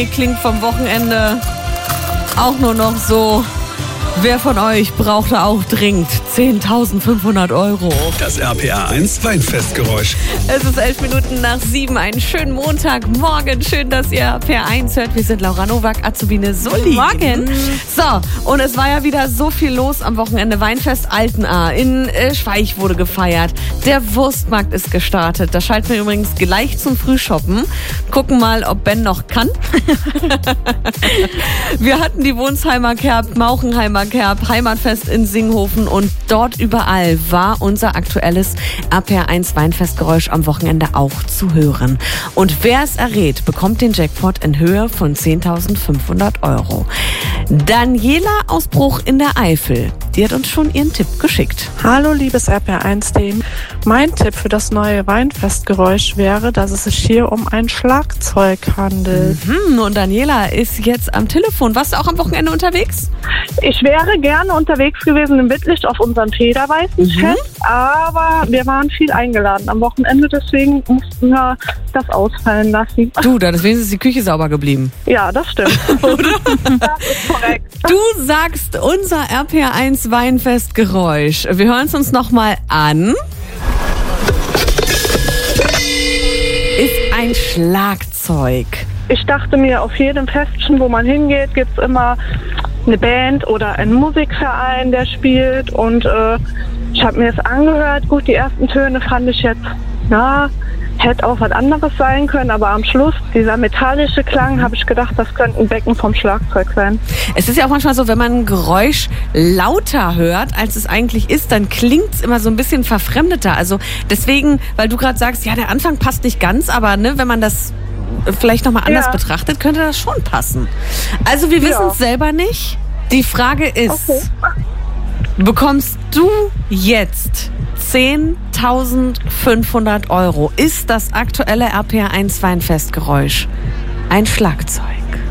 Klingt vom Wochenende auch nur noch so. Wer von euch brauchte auch dringend 10.500 €? Das RPA 1 Weinfestgeräusch. Es ist 7:11. Einen schönen Montagmorgen. Schön, dass ihr RPA 1 hört. Wir sind Laura Nowak, Azubine Sully. Morgen. So, und es war ja wieder so viel los am Wochenende. Weinfest Altenahr in Schweich wurde gefeiert. Der Wurstmarkt ist gestartet. Da schalten wir übrigens gleich zum Frühshoppen. Gucken mal, ob Ben noch kann. Wir hatten die Wohnsheimer Kerb, Mauchenheimer Kerb, Heimatfest in Singhofen und dort überall war unser aktuelles RPA 1 Weinfestgeräusch am Wochenende auch zu hören. Und wer es errät, bekommt den Jackpot in Höhe von 10.500 €. Daniela aus Bruch in der Eifel, die hat uns schon ihren Tipp geschickt. Hallo liebes RPA 1-Team. Mein Tipp für das neue Weinfestgeräusch wäre, dass es sich hier um ein Schlagzeug handelt. Und Daniela ist jetzt am Telefon. Warst du auch am Wochenende unterwegs? Ich wäre gerne unterwegs gewesen in Wittlich auf unserem Federweißenfest, aber wir waren viel eingeladen am Wochenende, deswegen mussten wir das ausfallen lassen. Du, deswegen ist die Küche sauber geblieben. Ja, das stimmt. Das ist korrekt. Du sagst unser RPA 1 Weinfestgeräusch. Wir hören es uns nochmal an. Ist ein Schlagzeug. Ich dachte mir, auf jedem Festchen, wo man hingeht, gibt es immer eine Band oder einen Musikverein, der spielt. Und ich habe mir das angehört. Gut, die ersten Töne fand ich jetzt, hätte auch was anderes sein können. Aber am Schluss, dieser metallische Klang, habe ich gedacht, das könnte ein Becken vom Schlagzeug sein. Es ist ja auch manchmal so, wenn man ein Geräusch lauter hört, als es eigentlich ist, dann klingt es immer so ein bisschen verfremdeter. Also deswegen, weil du gerade sagst, ja, der Anfang passt nicht ganz, aber wenn man das vielleicht nochmal anders betrachtet, könnte das schon passen. Also wir wissen es selber nicht. Die Frage ist, bekommst du jetzt 10.500 €? Ist das aktuelle RPA 1 Weinfestgeräusch ein Schlagzeug?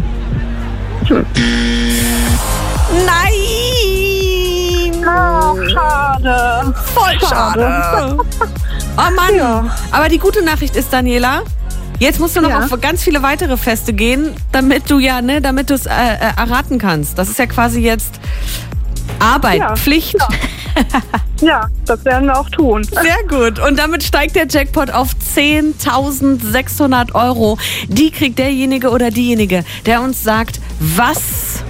Nein! Ach, schade. Voll schade. Oh Mann. Ja. Aber die gute Nachricht ist, Daniela, jetzt musst du noch auf ganz viele weitere Feste gehen, damit du es erraten kannst. Das ist ja quasi jetzt Arbeit, Pflicht. Ja, das werden wir auch tun. Sehr gut. Und damit steigt der Jackpot auf 10.600 €. Die kriegt derjenige oder diejenige, der uns sagt, was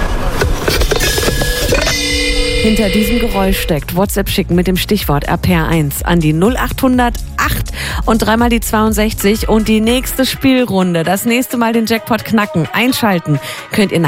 hinter diesem Geräusch steckt. WhatsApp schicken mit dem Stichwort RPA 1 an die 0800 8 und dreimal die 62 und die nächste Spielrunde, das nächste Mal den Jackpot knacken, einschalten könnt ihr